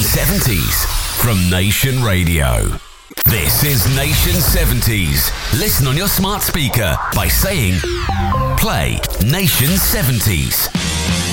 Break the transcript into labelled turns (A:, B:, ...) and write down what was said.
A: 70s from Nation Radio. This is Nation 70s. Listen on your smart speaker by saying, play Nation 70s.